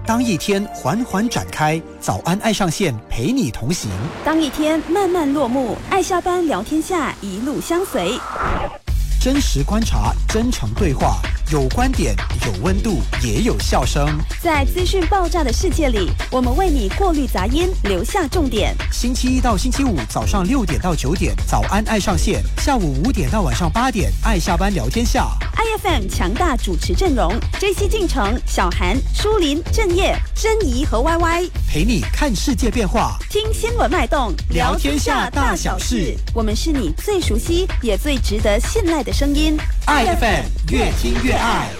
当一天缓缓展开，早安爱上线陪你同行； 当一天慢慢落幕，爱下班聊天下一路相随。 真实观察，真诚对话，有观点，有温度，也有笑声。 在资讯爆炸的世界里，我们为你过滤杂音，留下重点。 星期一到星期五早上6点到9点，早安爱上线；下午5点到晚上8点，爱下班聊天下。 IFM 强大主持阵容 ：JC 进城、小韩、舒林、郑业、珍怡和 YY， 陪你看世界变化， 听新闻脉动， 聊天下大小事。 我们是你最熟悉也最值得信赖的声音。 IFM 越听越爱。